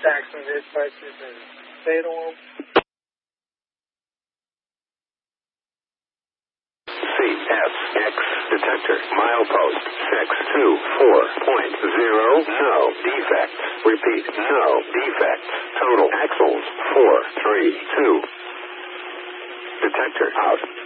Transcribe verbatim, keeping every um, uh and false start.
Jacksonville, five two zero. Fatal. C S X detector milepost six two four point zero. No defects. Repeat, no defects. Total axles four three two. Detector out.